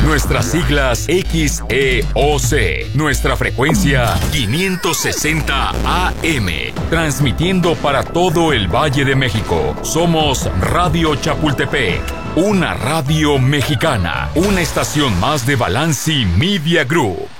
Nuestras siglas XEOC. Nuestra frecuencia 560 AM. Transmitiendo para todo el Valle de México. Somos Radio Chapultepec. Una radio mexicana. Una estación más de Balanci Media Group.